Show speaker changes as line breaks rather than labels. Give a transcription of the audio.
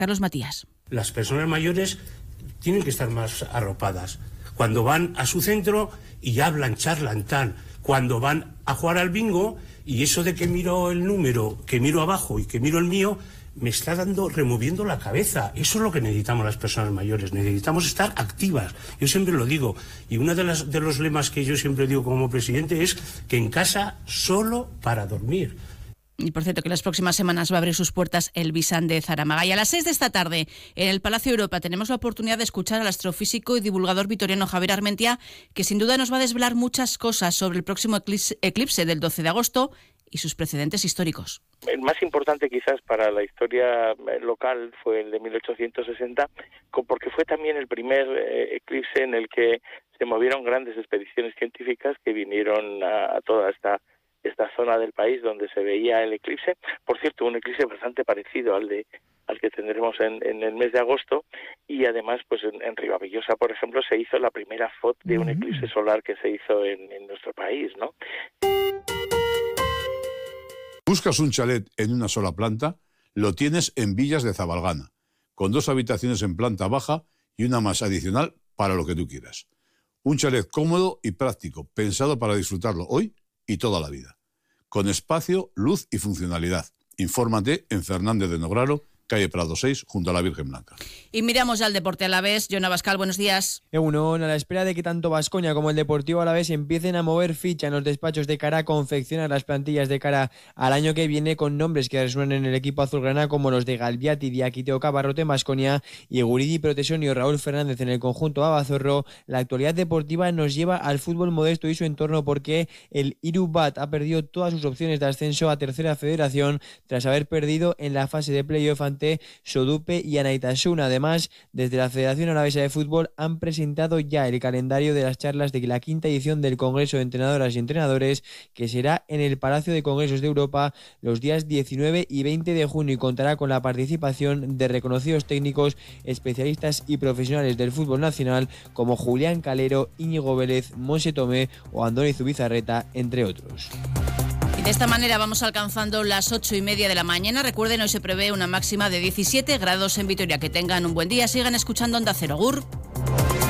Carlos Matías.
Las personas mayores tienen que estar más arropadas. Cuando van a su centro y hablan, charlan, tal. Cuando van a jugar al bingo y eso de que miro el número, que miro abajo y que miro el mío, me está removiendo la cabeza. Eso es lo que necesitamos las personas mayores. Necesitamos estar activas. Yo siempre lo digo. Y uno de los lemas que yo siempre digo como presidente es que en casa solo para dormir.
Y por cierto, que las próximas semanas va a abrir sus puertas el Bisán de Zaramaga. Y a las 6 de esta tarde, en el Palacio Europa, tenemos la oportunidad de escuchar al astrofísico y divulgador vitoriano Javier Armentia, que sin duda nos va a desvelar muchas cosas sobre el próximo eclipse del 12 de agosto y sus precedentes históricos.
El más importante quizás para la historia local fue el de 1860, porque fue también el primer eclipse en el que se movieron grandes expediciones científicas que vinieron a toda esta zona del país donde se veía el eclipse. Por cierto, un eclipse bastante parecido al que tendremos en el mes de agosto, y además pues en Ribavillosa, por ejemplo, se hizo la primera foto de un eclipse solar que se hizo en nuestro país, ¿no?
¿Buscas un chalet en una sola planta? Lo tienes en Villas de Zabalgana, con 2 habitaciones en planta baja y una más adicional para lo que tú quieras. Un chalet cómodo y práctico, pensado para disfrutarlo hoy y toda la vida. Con espacio, luz y funcionalidad. Infórmate en Fernández de Nograro, calle Prado 6, junto a la Virgen Blanca.
Y miramos ya al Deporte Alavés. Jon Abascal, buenos días.
Egunon, a la espera de que tanto Baskonia como el Deportivo Alavés empiecen a mover ficha en los despachos de cara a confeccionar las plantillas de cara al año que viene, con nombres que resuenan en el equipo azulgrana como los de Galbiati, Diakite o Cabarrote en Baskonia y Guridi Protesoni o Raúl Fernández en el conjunto Abazorro, la actualidad deportiva nos lleva al fútbol modesto y su entorno, porque el Irubat ha perdido todas sus opciones de ascenso a tercera federación tras haber perdido en la fase de playoff ante Sodupe y Anaitasuna. Además, desde la Federación Alavesa de Fútbol han presentado ya el calendario de las charlas de la 5ª edición del Congreso de Entrenadoras y Entrenadores, que será en el Palacio de Congresos de Europa los días 19 y 20 de junio y contará con la participación de reconocidos técnicos, especialistas y profesionales del fútbol nacional como Julián Calero, Íñigo Vélez, Monse Tomé o Andoni Zubizarreta, entre otros.
Y de esta manera vamos alcanzando las 8:30 de la mañana. Recuerden, hoy se prevé una máxima de 17 grados en Vitoria. Que tengan un buen día. Sigan escuchando Onda Cero. Agur.